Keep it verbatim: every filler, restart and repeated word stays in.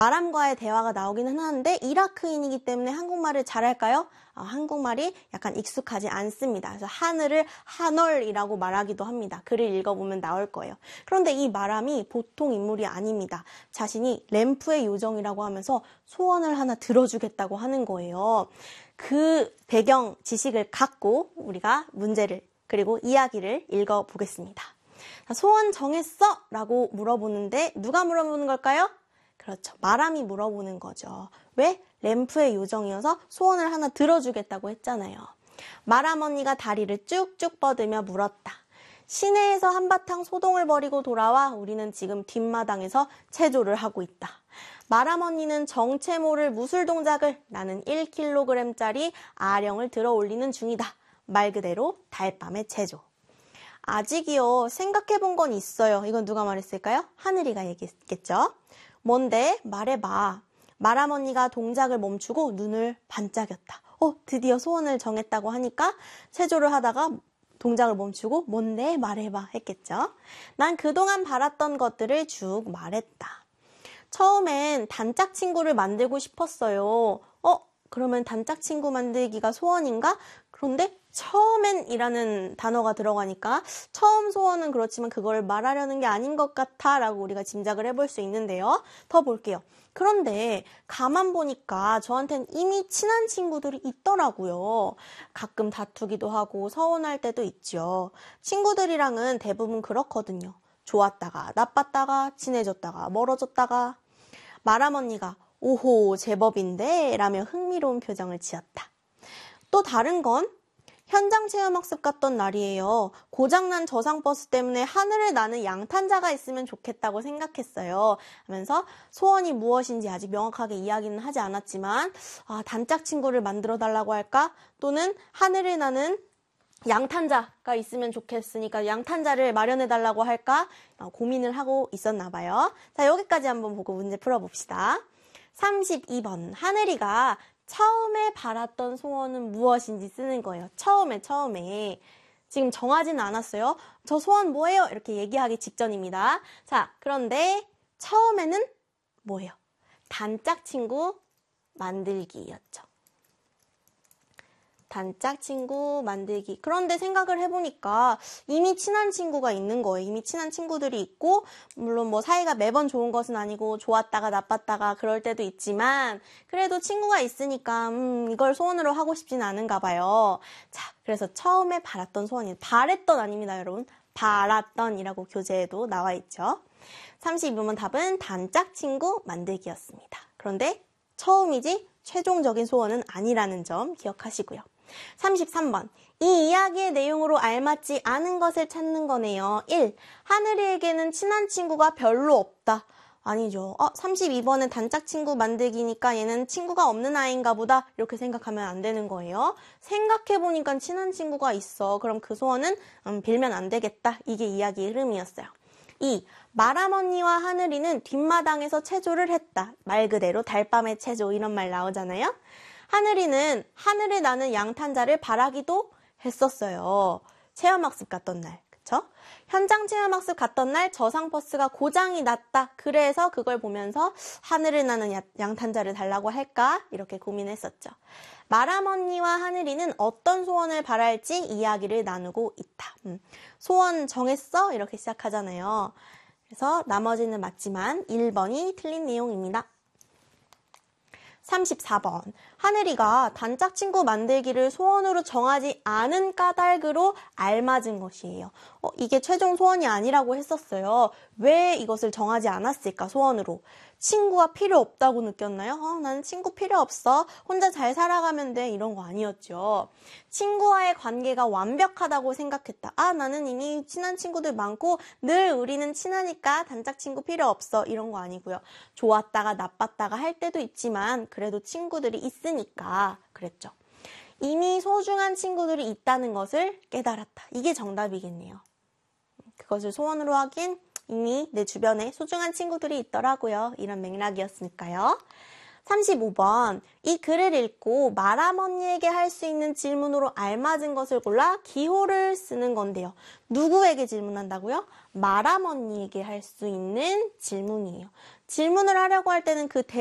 마람과의 대화가 나오기는 하는데 이라크인이기 때문에 한국말을 잘할까요? 아, 한국말이 약간 익숙하지 않습니다. 그래서 하늘을 하널이라고 말하기도 합니다. 글을 읽어보면 나올 거예요. 그런데 이 마람이 보통 인물이 아닙니다. 자신이 램프의 요정이라고 하면서 소원을 하나 들어주겠다고 하는 거예요. 그 배경 지식을 갖고 우리가 문제를 그리고 이야기를 읽어보겠습니다. 소원 정했어? 라고 물어보는데 누가 물어보는 걸까요? 그렇죠. 마람이 물어보는 거죠. 왜? 램프의 요정이어서 소원을 하나 들어주겠다고 했잖아요. 마람 언니가 다리를 쭉쭉 뻗으며 물었다. 시내에서 한바탕 소동을 벌이고 돌아와 우리는 지금 뒷마당에서 체조를 하고 있다. 마람 언니는 정체 모를 무술 동작을 나는 일 킬로그램짜리 아령을 들어 올리는 중이다. 말 그대로 달밤의 체조. 아직이요. 생각해본 건 있어요. 이건 누가 말했을까요? 하늘이가 얘기했겠죠. 뭔데? 말해봐. 마람 언니가 동작을 멈추고 눈을 반짝였다. 어, 드디어 소원을 정했다고 하니까 체조를 하다가 동작을 멈추고 뭔데? 말해봐 했겠죠. 난 그동안 바랐던 것들을 쭉 말했다. 처음엔 단짝 친구를 만들고 싶었어요. 어? 그러면 단짝 친구 만들기가 소원인가? 그런데 처음엔 이라는 단어가 들어가니까 처음 소원은 그렇지만 그걸 말하려는 게 아닌 것 같아 라고 우리가 짐작을 해볼 수 있는데요. 더 볼게요. 그런데 가만 보니까 저한텐 이미 친한 친구들이 있더라고요. 가끔 다투기도 하고 서운할 때도 있죠. 친구들이랑은 대부분 그렇거든요. 좋았다가 나빴다가 친해졌다가 멀어졌다가. 마람 언니가 오호 제법인데 라며 흥미로운 표정을 지었다. 또 다른 건 현장 체험학습 갔던 날이에요. 고장난 저상버스 때문에 하늘을 나는 양탄자가 있으면 좋겠다고 생각했어요. 하면서 소원이 무엇인지 아직 명확하게 이야기는 하지 않았지만 아, 단짝 친구를 만들어 달라고 할까? 또는 하늘을 나는 양탄자가 있으면 좋겠으니까 양탄자를 마련해 달라고 할까? 어, 고민을 하고 있었나 봐요. 자, 여기까지 한번 보고 문제 풀어봅시다. 삼십이 번 하늘이가 처음에 바랐던 소원은 무엇인지 쓰는 거예요. 처음에 처음에. 지금 정하지는 않았어요. 저 소원 뭐예요? 이렇게 얘기하기 직전입니다. 자, 그런데 처음에는 뭐예요? 단짝 친구 만들기였죠. 단짝 친구 만들기. 그런데 생각을 해보니까 이미 친한 친구가 있는 거예요. 이미 친한 친구들이 있고 물론 뭐 사이가 매번 좋은 것은 아니고 좋았다가 나빴다가 그럴 때도 있지만 그래도 친구가 있으니까 음, 이걸 소원으로 하고 싶진 않은가 봐요. 자, 그래서 처음에 바랐던 소원이 바랬던 아닙니다, 여러분. 바랐던이라고 교재에도 나와 있죠. 삼십이 번 답은 단짝 친구 만들기였습니다. 그런데 처음이지 최종적인 소원은 아니라는 점 기억하시고요. 삼십삼 번 이 이야기의 내용으로 알맞지 않은 것을 찾는 거네요. 일. 하늘이에게는 친한 친구가 별로 없다. 아니죠. 어, 삼십이 번은 단짝 친구 만들기니까 얘는 친구가 없는 아이인가 보다 이렇게 생각하면 안 되는 거예요. 생각해보니까 친한 친구가 있어. 그럼 그 소원은 음, 빌면 안 되겠다. 이게 이야기의 흐름이었어요. 이. 마람 언니와 하늘이는 뒷마당에서 체조를 했다. 말 그대로 달밤의 체조 이런 말 나오잖아요. 하늘이는 하늘에 나는 양탄자를 바라기도 했었어요. 체험학습 갔던 날. 그쵸? 현장 체험학습 갔던 날 저상버스가 고장이 났다. 그래서 그걸 보면서 하늘에 나는 양탄자를 달라고 할까? 이렇게 고민했었죠. 마람 언니와 하늘이는 어떤 소원을 바랄지 이야기를 나누고 있다. 음, 소원 정했어? 이렇게 시작하잖아요. 그래서 나머지는 맞지만 일 번이 틀린 내용입니다. 삼십사 번 하늘이가 단짝 친구 만들기를 소원으로 정하지 않은 까닭으로 알맞은 것이에요. 어, 이게 최종 소원이 아니라고 했었어요. 왜 이것을 정하지 않았을까 소원으로? 친구가 필요 없다고 느꼈나요? 어, 나는 친구 필요 없어. 혼자 잘 살아가면 돼. 이런 거 아니었죠. 친구와의 관계가 완벽하다고 생각했다. 아, 나는 이미 친한 친구들 많고 늘 우리는 친하니까 단짝 친구 필요 없어. 이런 거 아니고요. 좋았다가 나빴다가 할 때도 있지만 그래도 친구들이 있으니까 그랬죠. 이미 소중한 친구들이 있다는 것을 깨달았다. 이게 정답이겠네요. 그것을 소원으로 하긴 이미 내 주변에 소중한 친구들이 있더라고요. 이런 맥락이었으니까요. 삼십오 번 이 글을 읽고 마람 언니에게 할 수 있는 질문으로 알맞은 것을 골라 기호를 쓰는 건데요. 누구에게 질문한다고요? 마람 언니에게 할 수 있는 질문이에요. 질문을 하려고 할 때는 그